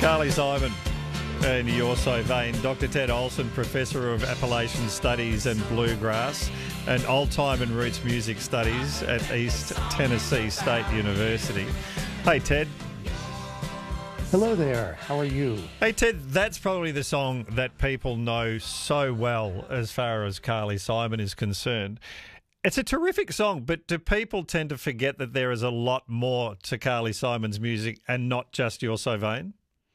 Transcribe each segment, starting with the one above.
Carly Simon and You're So Vain. Dr. Ted Olson, Professor of Appalachian Studies and Bluegrass and Old Time and Roots Music Studies at East Tennessee State University. Hey, Ted. Hello there. How are you? Hey, Ted, that's probably the song that people know so well as far as Carly Simon is concerned. It's a terrific song, but do people tend to forget that there is a lot more to Carly Simon's music and not just You're So Vain?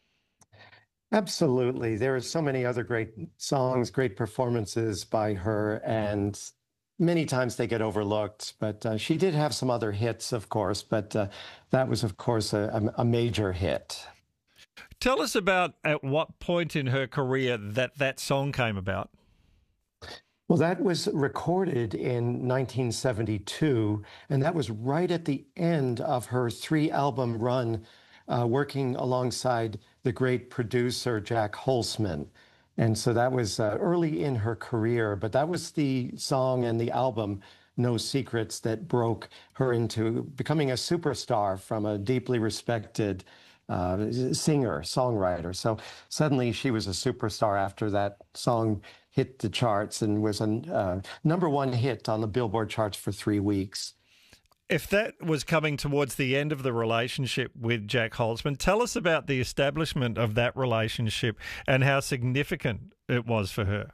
Absolutely. There are so many other great songs, great performances by her, and many times they get overlooked. But she did have some other hits, of course, but that was, of course, a major hit. Tell us about at what point in her career that song came about. Well, that was recorded in 1972, and that was right at the end of her three-album run, working alongside the great producer Jac Holzman. And so that was early in her career, but that was the song and the album, No Secrets, that broke her into becoming a superstar from a deeply respected singer, songwriter. So suddenly she was a superstar after that song hit the charts and was a number one hit on the Billboard charts for 3 weeks. If that was coming towards the end of the relationship with Jac Holzman, tell us about the establishment of that relationship and how significant it was for her.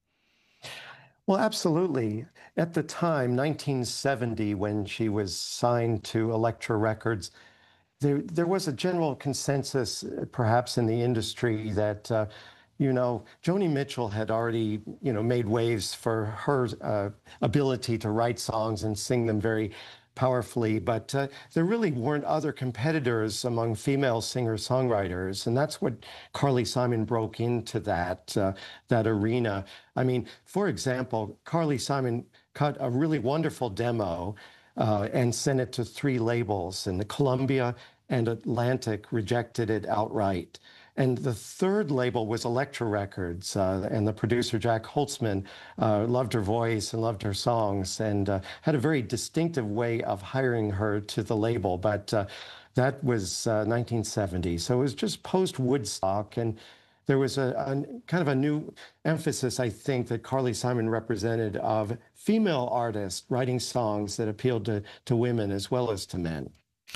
Well, absolutely. At the time, 1970, when she was signed to Elektra Records, there was a general consensus, perhaps in the industry, that Joni Mitchell had already, made waves for her ability to write songs and sing them very powerfully, but there really weren't other competitors among female singer-songwriters, and that's what Carly Simon broke into that arena. I mean, for example, Carly Simon cut a really wonderful demo and sent it to 3 labels, and the Columbia and Atlantic rejected it outright. And the 3rd label was Elektra Records, and the producer Jac Holzman loved her voice and loved her songs and had a very distinctive way of hiring her to the label. But that was 1970, so it was just post-Woodstock, and there was a kind of a new emphasis, I think, that Carly Simon represented of female artists writing songs that appealed to women as well as to men.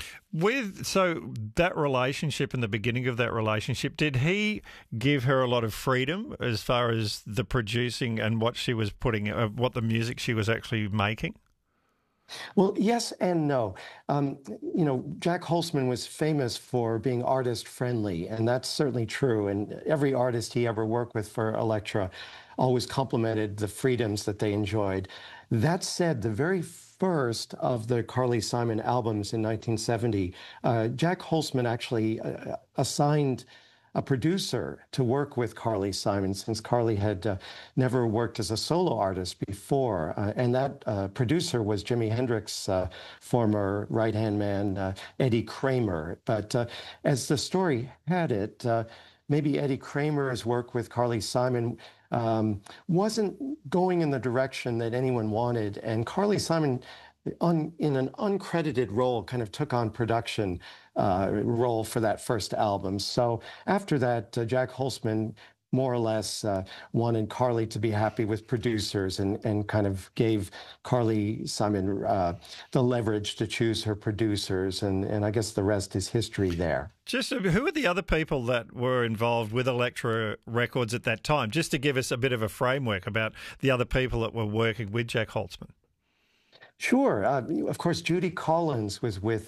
So that relationship and the beginning of that relationship, did he give her a lot of freedom as far as the producing and what she was putting, what the music she was actually making? Well, yes and no. Jac Holzman was famous for being artist friendly, and that's certainly true. And every artist he ever worked with for Elektra always complimented the freedoms that they enjoyed. That said, the very first of the Carly Simon albums in 1970, Jac Holzman actually assigned a producer to work with Carly Simon, since Carly had never worked as a solo artist before. And that producer was Jimi Hendrix's former right-hand man, Eddie Kramer. But as the story had it, maybe Eddie Kramer's work with Carly Simon wasn't going in the direction that anyone wanted. And Carly Simon, in an uncredited role, kind of took on production role for that first album. So after that, Jac Holzman more or less wanted Carly to be happy with producers and kind of gave Carly Simon the leverage to choose her producers. And I guess the rest is history there. Just who are the other people that were involved with Elektra Records at that time? Just to give us a bit of a framework about the other people that were working with Jac Holzman. Sure. Of course, Judy Collins was with